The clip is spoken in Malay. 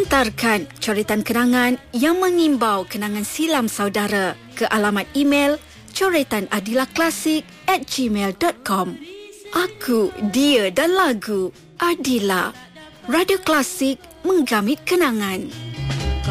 Hantarkan coretan kenangan yang mengimbau kenangan silam saudara ke alamat email coretanadilahklasik@gmail.com. Aku, dia dan lagu Adila. Radio Klasik menggamit kenangan.